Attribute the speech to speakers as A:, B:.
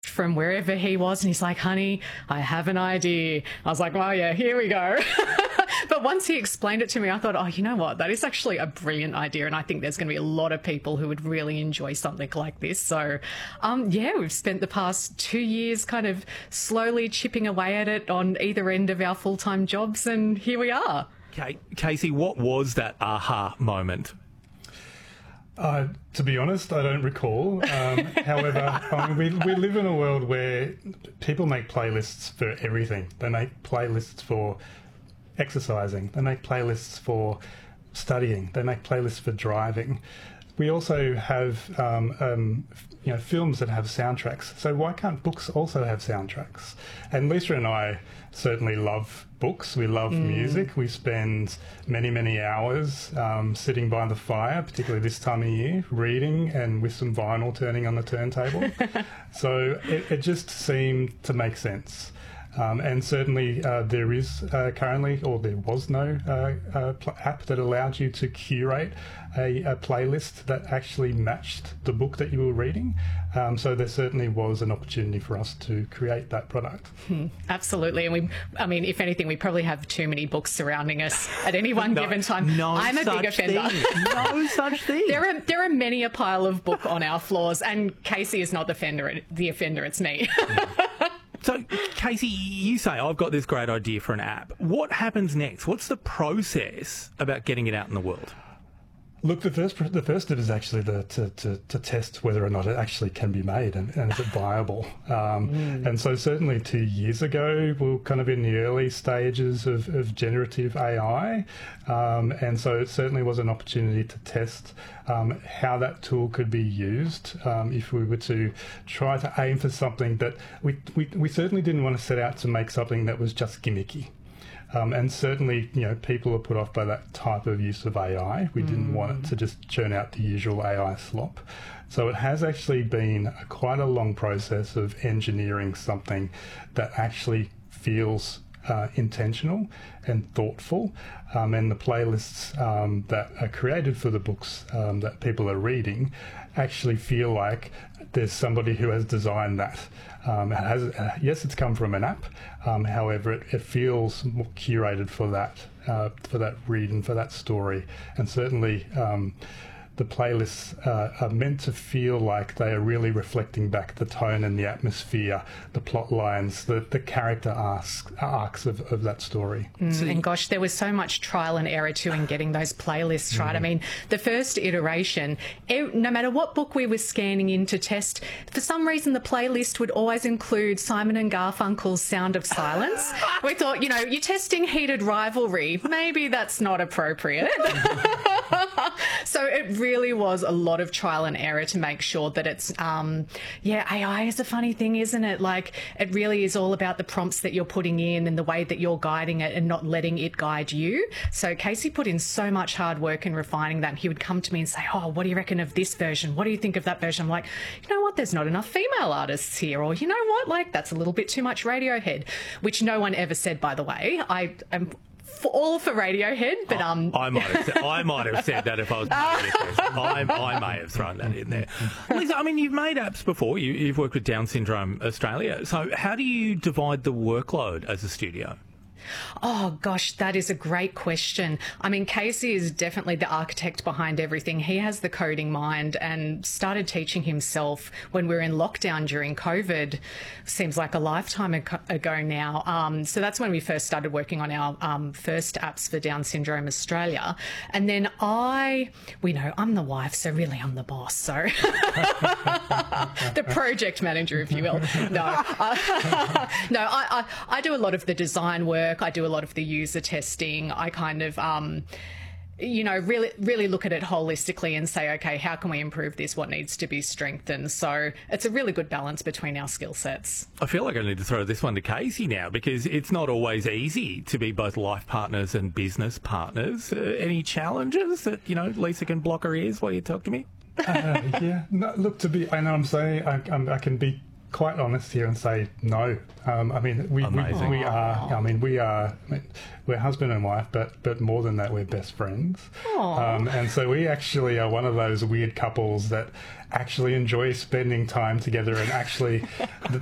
A: from wherever he was, and he's like, honey, I have an idea. I was like, oh yeah, here we go. But once he explained it to me, I thought, oh, you know what? That is actually a brilliant idea. And I think there's going to be a lot of people who would really enjoy something like this. So, yeah, we've spent the past 2 years kind of slowly chipping away at it on either end of our full-time jobs. And here we are.
B: Okay, Casey, what was that aha moment?
C: To be honest, I don't recall. However, we live in a world where people make playlists for everything. They make playlists for exercising. They make playlists for studying. They make playlists for driving. We also have films that have soundtracks. So why can't books also have soundtracks? And Lisa and I certainly love books. We love music. We spend many, many hours sitting by the fire, particularly this time of year, reading and with some vinyl turning on the turntable. So it just seemed to make sense. And certainly there is currently, or there was no app that allowed you to curate a playlist that actually matched the book that you were reading. So there certainly was an opportunity for us to create that product.
A: Absolutely. And if anything, we probably have too many books surrounding us at any one given time. I'm a big offender.
B: No such thing.
A: There are many a pile of book on our floors, and Casey is not the offender, it's me.
B: So, Casey, you say, I've got this great idea for an app. What happens next? What's the process about getting it out in the world?
C: Look, the first step is actually to test whether or not it actually can be made and is it viable. And so certainly 2 years ago, we were kind of in the early stages of generative AI. And so it certainly was an opportunity to test how that tool could be used if we were to try to aim for something that we certainly didn't want to set out to make something that was just gimmicky. And certainly, people are put off by that type of use of AI. We didn't want it to just churn out the usual AI slop. So it has actually been quite a long process of engineering something that actually feels intentional and thoughtful. And the playlists that are created for the books that people are reading actually feel like there's somebody who has designed that. Yes, it's come from an app. However, it feels more curated for that read and for that story. And certainly, the playlists are meant to feel like they are really reflecting back the tone and the atmosphere, the plot lines, the character arcs of that story.
A: And gosh, there was so much trial and error too in getting those playlists right. I mean, the first iteration, no matter what book we were scanning in to test, for some reason the playlist would always include Simon and Garfunkel's Sound of Silence. We thought, you're testing heated rivalry. Maybe that's not appropriate. So it really was a lot of trial and error to make sure that it's, AI is a funny thing, isn't it? Like, it really is all about the prompts that you're putting in and the way that you're guiding it and not letting it guide you. So Casey put in so much hard work in refining that. He would come to me and say, oh, what do you reckon of this version? What do you think of that version? I'm like, you know what? There's not enough female artists here. Or, you know what? Like, that's a little bit too much Radiohead, which no one ever said, by the way. I am all for Radiohead, but
B: I might have said that if I was I may have thrown that in there. Lisa, you've made apps before. You've worked with Down Syndrome Australia. So how do you divide the workload as a studio?
A: Oh, gosh, that is a great question. Casey is definitely the architect behind everything. He has the coding mind and started teaching himself when we were in lockdown during COVID. Seems like a lifetime ago now. So that's when we first started working on our first apps for Down Syndrome Australia. And then I'm the wife, so really I'm the boss. So the project manager, if you will. No, I do a lot of the design work. I do a lot of the user testing. I kind of, really look at it holistically and say, okay, how can we improve this? What needs to be strengthened? So it's a really good balance between our skill sets.
B: I feel like I need to throw this one to Casey now because it's not always easy to be both life partners and business partners. Any challenges that, Lisa can block her ears while you talk to me?
C: Yeah. No, look, I know I'm saying I can be quite honest here and say no. I mean,
B: Amazing.
C: we are. I mean, we're husband and wife, but more than that, we're best friends. And so we actually are one of those weird couples that actually enjoy spending time together, and actually